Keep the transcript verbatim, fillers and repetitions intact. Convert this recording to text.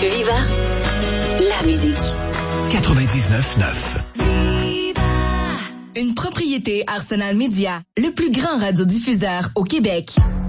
Viva, la musique. quatre-vingt-dix-neuf neuf. Une propriété Arsenal Média, le plus grand radiodiffuseur au Québec.